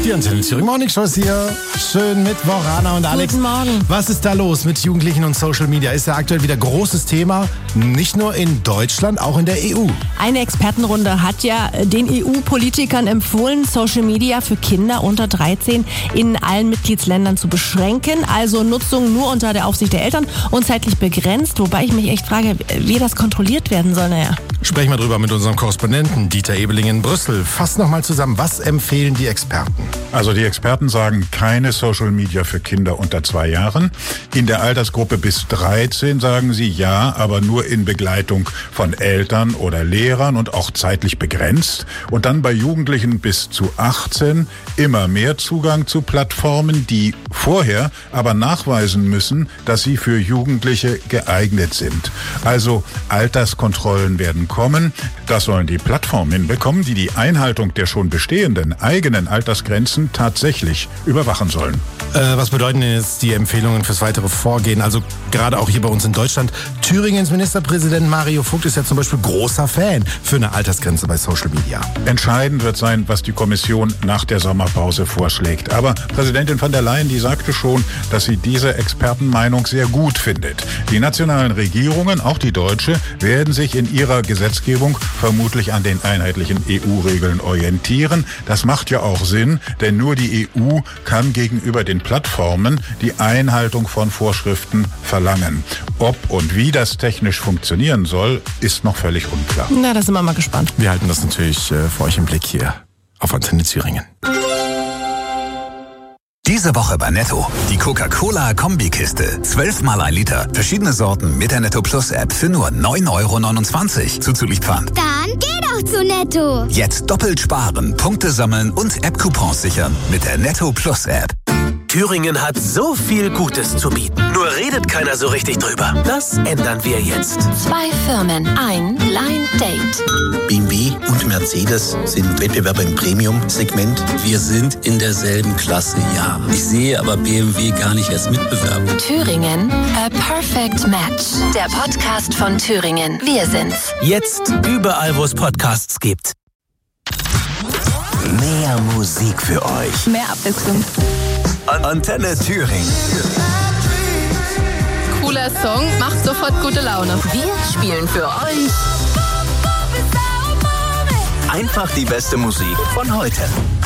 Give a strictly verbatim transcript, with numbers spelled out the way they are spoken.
Die Antenne Thüringen Morning Show ist hier. Schönen Mittwoch, Anna und Alex. Guten Morgen. Was ist da los mit Jugendlichen und Social Media? Ist ja aktuell wieder großes Thema, nicht nur in Deutschland, auch in der E U. Eine Expertenrunde hat ja den E U-Politikern empfohlen, Social Media für Kinder unter dreizehn in allen Mitgliedsländern zu beschränken. Also Nutzung nur unter der Aufsicht der Eltern und zeitlich begrenzt. Wobei ich mich echt frage, wie das kontrolliert werden soll. Naja. Sprechen wir drüber mit unserem Korrespondenten Dieter Ebeling in Brüssel. Fass noch mal zusammen, was empfehlen die Experten? Also die Experten sagen keine Social Media für Kinder unter zwei Jahren. In der Altersgruppe bis dreizehn sagen sie ja, aber nur in Begleitung von Eltern oder Lehrern und auch zeitlich begrenzt. Und dann bei Jugendlichen bis zu achtzehn immer mehr Zugang zu Plattformen, die vorher aber nachweisen müssen, dass sie für Jugendliche geeignet sind. Also Alterskontrollen werden kommen. Das sollen die Plattformen hinbekommen, die die Einhaltung der schon bestehenden eigenen Altersgrenzen tatsächlich überwachen sollen. Äh, was bedeuten denn jetzt die Empfehlungen fürs weitere Vorgehen? Also gerade auch hier bei uns in Deutschland. Thüringens Ministerpräsident Mario Vogt ist ja zum Beispiel großer Fan für eine Altersgrenze bei Social Media. Entscheidend wird sein, was die Kommission nach der Sommerpause vorschlägt. Aber Präsidentin von der Leyen, die sagte schon, dass sie diese Expertenmeinung sehr gut findet. Die nationalen Regierungen, auch die deutsche, werden sich in ihrer Gesetzgebung vermutlich an den einheitlichen E U-Regeln orientieren. Das macht ja auch Sinn, denn nur die E U kann gegenüber den Plattformen die Einhaltung von Vorschriften verlangen. Ob und wie das technisch funktionieren soll, ist noch völlig unklar. Na, da sind wir mal gespannt. Wir halten das natürlich äh, für euch im Blick hier auf Antenne Thüringen. Diese Woche bei Netto. Die Coca-Cola-Kombikiste. Zwölfmal ein Liter. Verschiedene Sorten mit der Netto Plus App für nur neun Euro neunundzwanzig. Zuzüglich Pfand. Dann geh doch zu Netto. Jetzt doppelt sparen, Punkte sammeln und App-Coupons sichern mit der Netto Plus App. Thüringen hat so viel Gutes zu bieten. Nur redet keiner so richtig drüber. Das ändern wir jetzt. Zwei Firmen, ein Blind Date. B M W und Mercedes sind Wettbewerber im Premium-Segment. Wir sind in derselben Klasse, ja. Ich sehe aber B M W gar nicht als Mitbewerber. Thüringen, a perfect match. Der Podcast von Thüringen. Wir sind's. Jetzt überall, wo es Podcasts gibt. Mehr Musik für euch. Mehr Abwechslung. Antenne Thüringen. Cooler Song, macht sofort gute Laune. Wir spielen für euch Einfach die beste Musik von heute.